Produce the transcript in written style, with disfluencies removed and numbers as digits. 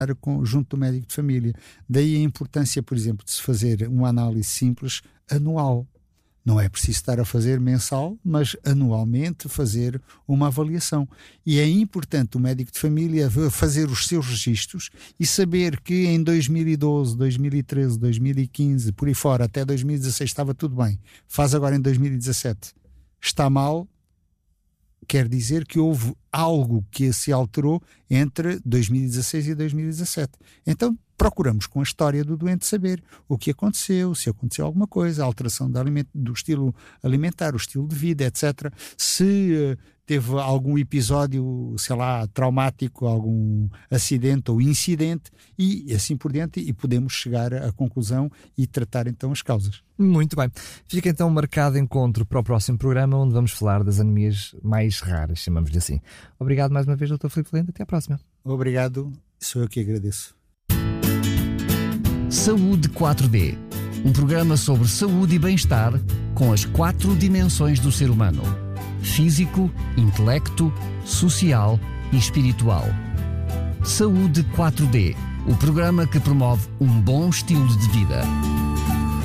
junto do médico de família. Daí a importância, por exemplo, de se fazer uma análise simples anual. Não é preciso estar a fazer mensal, mas anualmente fazer uma avaliação. E é importante o médico de família fazer os seus registros e saber que em 2012, 2013, 2015, por aí fora, até 2016 estava tudo bem. Faz agora em 2017. Está mal, quer dizer que houve algo que se alterou entre 2016 e 2017. Então, procuramos com a história do doente saber o que aconteceu, se aconteceu alguma coisa, a alteração do estilo alimentar, o estilo de vida, etc. Se teve algum episódio, sei lá, traumático, algum acidente ou incidente e assim por diante, e podemos chegar à conclusão e tratar então as causas. Muito bem. Fica então marcado encontro para o próximo programa, onde vamos falar das anemias mais raras, chamamos-lhe assim. Obrigado mais uma vez, Dr. Filipe Valente. Até à próxima. Obrigado. Sou eu que agradeço. Saúde 4D, um programa sobre saúde e bem-estar com as 4 dimensões do ser humano: físico, intelecto, social e espiritual. Saúde 4D, o programa que promove um bom estilo de vida.